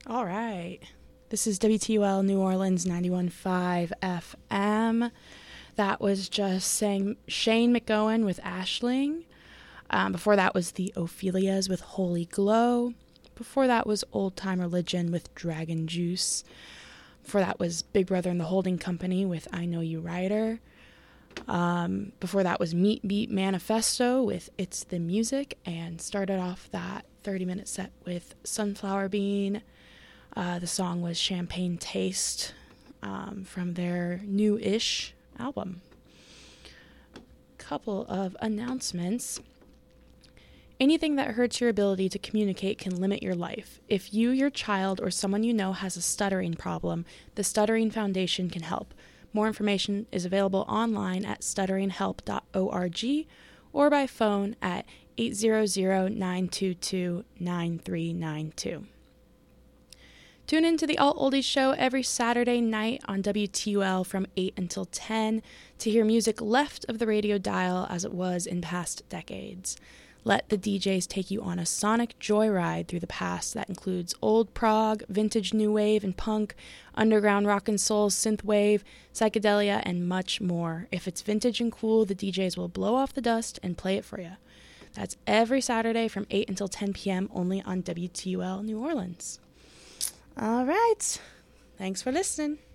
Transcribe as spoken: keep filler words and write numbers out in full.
All right. This is W T U L New Orleans ninety-one point five F M. That was just saying Shane McGowan with Ashling. Um, before that was the Ophelias with Holy Glow. Before that was Old Time Religion with Dragon Juice. Before that was Big Brother and the Holding Company with I Know You Rider. Um, before that was Meat Beat Manifesto with It's the Music. And started off that thirty-minute set with Sunflower Bean. Uh, the song was Champagne Taste um, from their new-ish album. Couple of announcements. Anything that hurts your ability to communicate can limit your life. If you, your child, or someone you know has a stuttering problem, the Stuttering Foundation can help. More information is available online at stuttering help dot org or by phone at eight hundred, nine two two, nine three nine two. Tune in to the Alt Oldies Show every Saturday night on W T U L from eight until ten to hear music left of the radio dial as it was in past decades. Let the D Js take you on a sonic joyride through the past that includes old prog, vintage new wave and punk, underground rock and soul, synth wave, psychedelia, and much more. If it's vintage and cool, the D Js will blow off the dust and play it for you. That's every Saturday from eight until ten p.m. only on W T U L New Orleans. All right. Thanks for listening.